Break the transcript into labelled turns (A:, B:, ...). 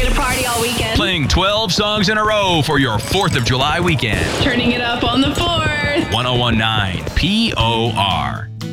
A: to party all weekend.
B: Playing 12 songs in a row for your 4th of July weekend.
A: Turning it up on the 4th.
B: 1019 POR.